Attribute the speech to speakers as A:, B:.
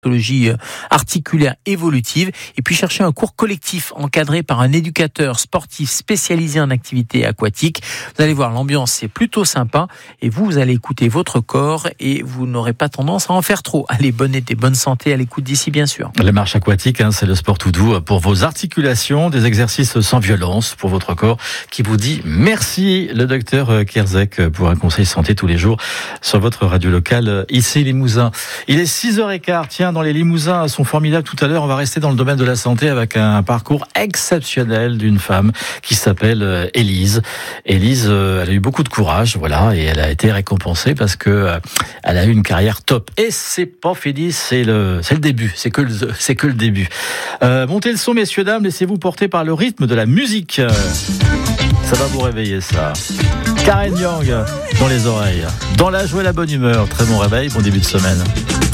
A: articulaire évolutive, et puis chercher un cours collectif encadré par un éducateur sportif spécialisé en activité aquatique. Vous allez voir, l'ambiance c'est plutôt sympa et vous allez écouter votre corps et vous n'aurez pas tendance à en faire trop. Allez, bonne été, bonne santé à l'écoute d'ici bien sûr.
B: La marche aquatique, c'est le sport tout doux pour vos articulations, des exercices sans violence pour votre corps qui vous dit merci. Le docteur Kierzek pour un conseil santé tous les jours sur votre radio locale ici Limousin. Il est 6h15, tiens, dans les Limousins sont formidables tout à l'heure. On va rester dans le domaine de la santé avec un parcours exceptionnel d'une femme qui s'appelle Élise. Élise, elle a eu beaucoup de courage, voilà, et elle a été récompensée parce que elle a eu une carrière top. Et c'est pas fini, c'est le début, c'est que le début. Montez le son, messieurs, dames, laissez-vous porter par le rythme de la musique. Ça va vous réveiller, ça. Karen Young dans les oreilles, dans la joie et la bonne humeur. Très bon réveil, bon début de semaine.